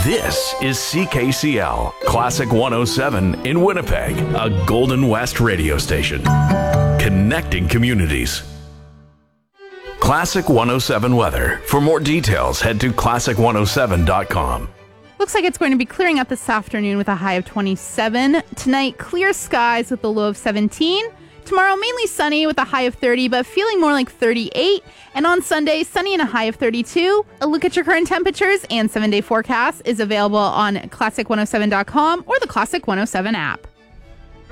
This is CKCL, Classic 107 in Winnipeg, a Golden West radio station. Connecting communities. Classic 107 weather. For more details, head to classic107.com. Looks like it's going to be clearing up this afternoon with a high of 27. Tonight, clear skies with a low of 17. Tomorrow, mainly sunny with a high of 30, but feeling more like 38. And on Sunday, sunny and a high of 32. A look at your current temperatures and 7-day forecast is available on classic107.com or the Classic 107 app.